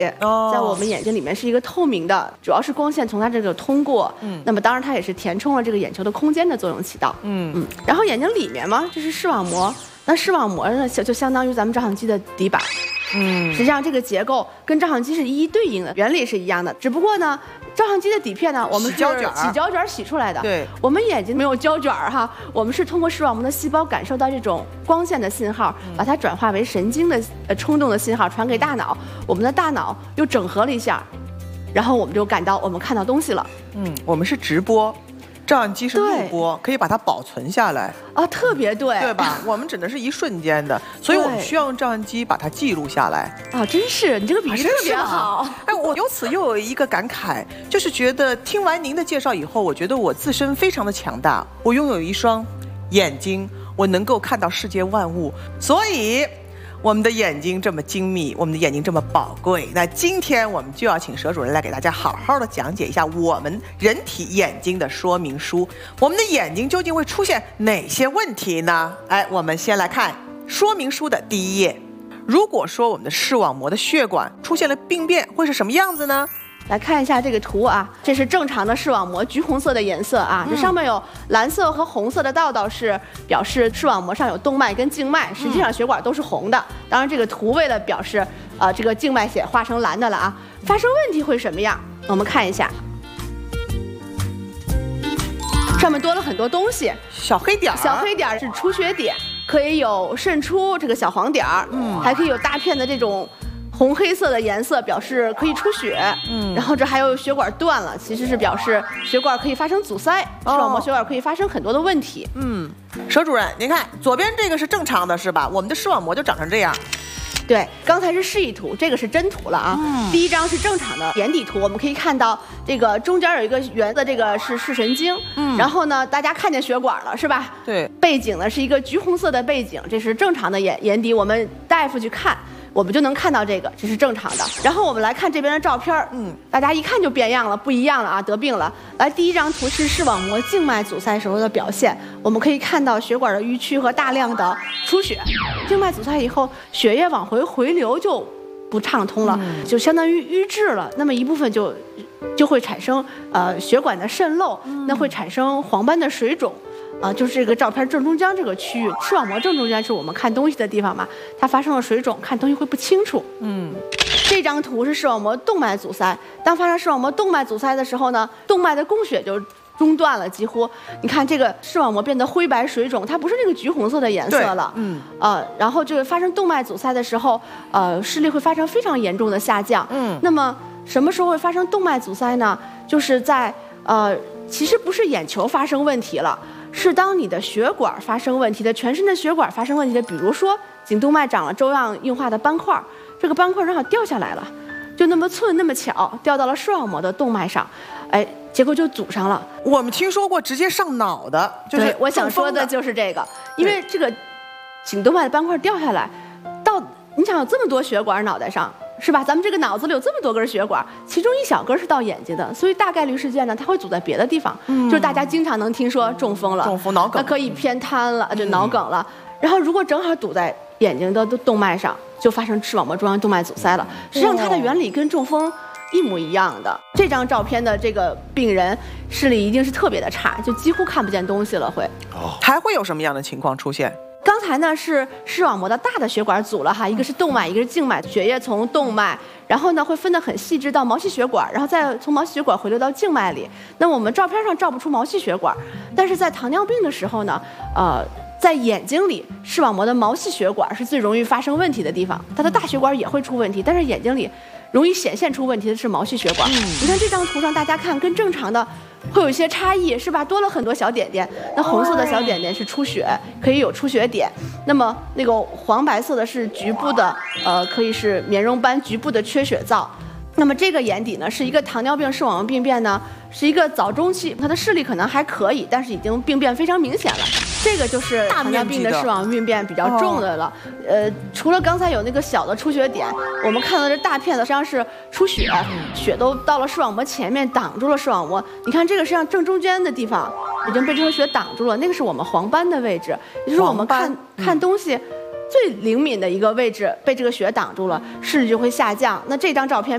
在我们眼睛里面是一个透明的，主要是光线从它这个通过。那么当然它也是填充了这个眼球的空间的作用起到。然后眼睛里面嘛，这是视网膜。那视网膜呢，就相当于咱们照相机的底板。实际上这个结构跟照相机是一一对应的，原理是一样的。只不过呢，照相机的底片呢，我们是洗胶卷洗出来的。 对， 我们眼睛没有胶卷哈，我们是通过视网膜的细胞感受到这种光线的信号，把它转化为神经的冲动的信号传给大脑，我们的大脑又整合了一下，然后我们就感到我们看到东西了。 我们是直播。照相机是录播，可以把它保存下来啊，特别对， 对吧？我们只能是一瞬间的，所以我们需要用照相机把它记录下来啊。真是你这个比喻特别好。 哎，我由此又有一个感慨，就是觉得听完您的介绍以后，我觉得我自身非常的强大，我拥有一双眼睛，我能够看到世界万物，所以。我们的眼睛这么精密，我们的眼睛这么宝贵，那今天我们就要请佘主任来给大家好好的讲解一下我们人体眼睛的说明书。我们的眼睛究竟会出现哪些问题呢？哎，我们先来看说明书的第一页。如果说我们的视网膜的血管出现了病变，会是什么样子呢？ 来看一下这个图啊，这是正常的视网膜，橘红色的颜色啊，这上面有蓝色和红色的道道，是表示视网膜上有动脉跟静脉，实际上血管都是红的。当然，这个图为了表示这个静脉血画成蓝的了啊。发生问题会什么样？我们看一下，上面多了很多东西， 小黑点， 小黑点是出血点，可以有渗出这个小黄点儿，还可以有大片的这种。红黑色的颜色表示可以出血，然后这还有血管断了，其实是表示血管可以发生阻塞，视网膜血管可以发生很多的问题。 佘主任，您看左边这个是正常的，是吧？我们的视网膜就长成这样。 对，刚才是示意图，这个是真图了啊。第一张是正常的眼底图，我们可以看到这个中间有一个圆的，这个是视神经。然后呢，大家看见血管了是吧？ 对。 背景呢是一个橘红色的背景，这是正常的眼底，我们大夫去看。我们就能看到这个，这是正常的。然后我们来看这边的照片，大家一看就变样了，不一样了啊，得病了。来，第一张图是视网膜静脉阻塞时候的表现，我们可以看到血管的淤曲和大量的出血。静脉阻塞以后，血液往回流就不畅通了，就相当于淤滞了。那么一部分就会产生血管的渗漏，那会产生黄斑的水肿。就是这个照片正中间这个区域，视网膜正中间是我们看东西的地方嘛，它发生了水肿，看东西会不清楚。这张图是视网膜动脉阻塞，当发生视网膜动脉阻塞的时候呢，动脉的供血就中断了，几乎。你看这个视网膜变得灰白水肿，它不是那个橘红色的颜色了。然后这个发生动脉阻塞的时候，视力会发生非常严重的下降。那么什么时候会发生动脉阻塞呢？就是在其实不是眼球发生问题了。是当你的血管发生问题的，全身的血管发生问题的，比如说颈动脉长了粥样硬化的斑块，这个斑块正好掉下来了，就那么寸那么巧掉到了视网膜的动脉上，哎，结果就阻上了。 我们听说过直接上脑的，就是我想说的就是这个，因为这个颈动脉的斑块掉下来，你想有这么多血管脑袋上。是吧？咱们这个脑子里有这么多根血管，其中一小根是到眼睛的，所以大概率事件呢，它会阻在别的地方。就是大家经常能听说中风了， 中风脑梗， 那可以偏瘫了，就脑梗了。然后如果正好堵在眼睛的动脉上，就发生视网膜中央动脉阻塞了。实际上它的原理跟中风一模一样的。这张照片的这个病人视力一定是特别的差，就几乎看不见东西了会。 还会有什么样的情况出现？ 刚才呢是视网膜的大的血管阻了哈，一个是动脉，一个是静脉，血液从动脉，然后呢会分得很细致到毛细血管，然后再从毛细血管回流到静脉里。那我们照片上照不出毛细血管，但是在糖尿病的时候呢，在眼睛里视网膜的毛细血管是最容易发生问题的地方，它的大血管也会出问题，但是眼睛里容易显现出问题的是毛细血管。你看这张图上，大家看跟正常的会有一些差异，是吧？多了很多小点点。那红色的小点点是出血，可以有出血点。那么那个黄白色的是局部的，可以是棉绒斑局部的缺血灶。那么这个眼底呢，是一个糖尿病视网膜病变呢，是一个早中期，他的视力可能还可以，但是已经病变非常明显了。这个就是糖尿病的视网膜病变比较重的了。除了刚才有那个小的出血点，我们看到这大片的实际上是出血，血都到了视网膜前面，挡住了视网膜。你看这个实际上正中间的地方已经被这条血挡住了，那个是我们黄斑的位置，也就是我们看东西最灵敏的一个位置被这个血挡住了，视力就会下降。那这张照片